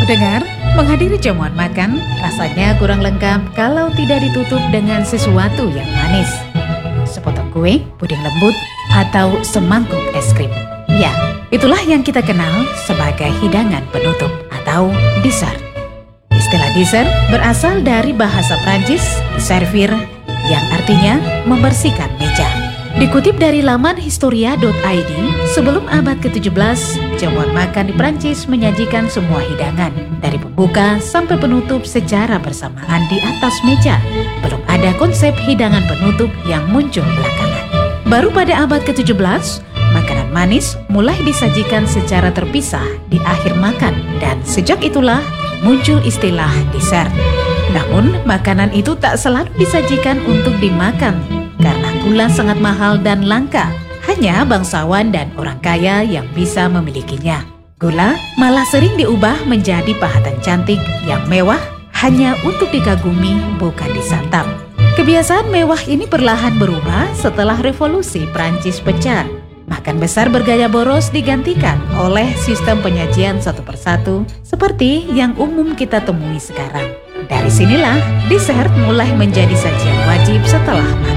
Pendengar, menghadiri jamuan makan rasanya kurang lengkap kalau tidak ditutup dengan sesuatu yang manis. Sepotong kue, puding lembut, atau semangkuk es krim. Ya, itulah yang kita kenal sebagai hidangan penutup atau dessert. Istilah dessert berasal dari bahasa Prancis servir yang artinya membersihkan meja. Dikutip dari laman historia.id, sebelum abad ke-17, jamuan makan di Prancis menyajikan semua hidangan, dari pembuka sampai penutup secara bersamaan di atas meja. Belum ada konsep hidangan penutup yang muncul belakangan. Baru pada abad ke-17, makanan manis mulai disajikan secara terpisah di akhir makan, dan sejak itulah muncul istilah dessert. Namun, makanan itu tak selalu disajikan untuk dimakan, karena gula sangat mahal dan langka. Hanya bangsawan dan orang kaya yang bisa memilikinya. Gula malah sering diubah menjadi pahatan cantik yang mewah hanya untuk dikagumi, bukan disantap. Kebiasaan mewah ini perlahan berubah setelah revolusi Prancis pecah. Makan besar bergaya boros digantikan oleh sistem penyajian satu persatu seperti yang umum kita temui sekarang. Dari sinilah dessert mulai menjadi sajian wajib setelah makan.